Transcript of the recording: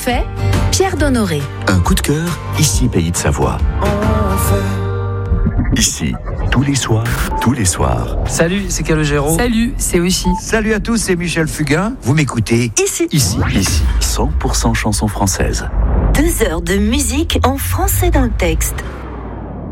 fait, Pierre Donnoré. Un coup de cœur, ici Pays de Savoie. Ici, tous les soirs. Salut, c'est Calogero. Salut, c'est Aussi. Salut à tous, c'est Michel Fugain. Vous m'écoutez Ici, 100% chansons françaises. 2 heures de musique en français dans le texte.